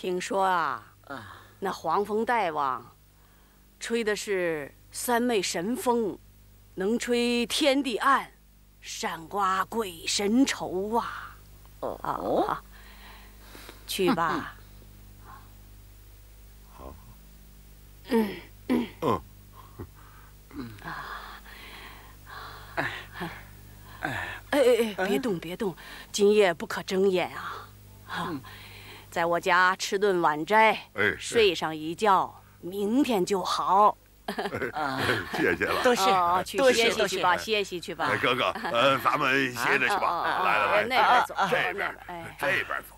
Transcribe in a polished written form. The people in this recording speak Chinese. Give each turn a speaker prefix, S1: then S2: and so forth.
S1: 听说啊，那黄风大王吹的是三昧神风，能吹天地暗，善刮鬼神愁啊！去吧。
S2: 好。
S1: 别动别动，今夜不可睁眼啊！在我家吃顿晚斋，睡上一觉，明天就好。
S2: 谢谢了，
S3: 多谢，
S1: 去歇息去吧，歇息去吧。
S2: 哥哥，咱们歇着去吧。来，
S1: 那边走，
S2: 这边，这边走。